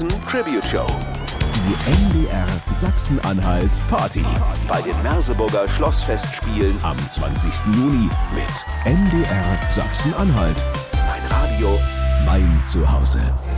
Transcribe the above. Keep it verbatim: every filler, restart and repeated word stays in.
Sachsen Tribute Show. Die M D R Sachsen-Anhalt Party. Bei den Merseburger Schlossfestspielen Am zwanzigsten Juni mit M D R Sachsen-Anhalt. Mein Radio, Mein Zuhause.